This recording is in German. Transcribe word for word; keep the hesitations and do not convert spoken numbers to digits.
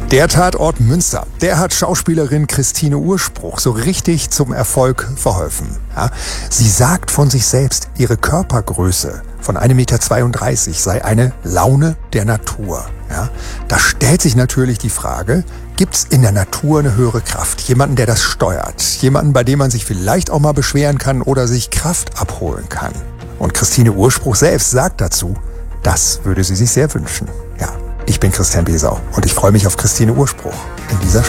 Der Tatort Münster, der hat Schauspielerin Christine Urspruch so richtig zum Erfolg verholfen. Ja, sie sagt von sich selbst, ihre Körpergröße von ein Meter zweiunddreißig sei eine Laune der Natur. Ja, da stellt sich natürlich die Frage, gibt's in der Natur eine höhere Kraft? Jemanden, der das steuert? Jemanden, bei dem man sich vielleicht auch mal beschweren kann oder sich Kraft abholen kann? Und Christine Urspruch selbst sagt dazu, das würde sie sich sehr wünschen. Ja. Ich bin Christian Besau und ich freue mich auf Christine Urspruch in dieser